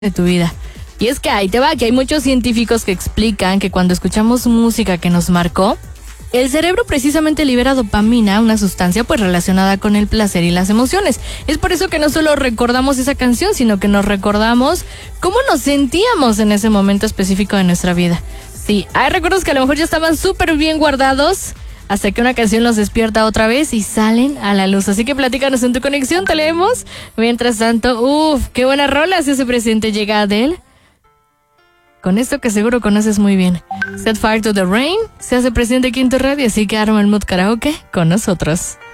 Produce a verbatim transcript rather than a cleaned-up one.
de tu vida. Y es que ahí te va, que hay muchos científicos que explican que cuando escuchamos música que nos marcó, el cerebro precisamente libera dopamina, una sustancia pues relacionada con el placer y las emociones. Es por eso que no solo recordamos esa canción, sino que nos recordamos cómo nos sentíamos en ese momento específico de nuestra vida. Sí, hay recuerdos que a lo mejor ya estaban súper bien guardados, hasta que una canción los despierta otra vez y salen a la luz. Así que platícanos en tu conexión, te leemos. Mientras tanto, uff, qué buena rola si ese presente llega Adele. Con esto que seguro conoces muy bien. Set Fire to the Rain se hace presente aquí en tu radio, así que arma el mood karaoke con nosotros.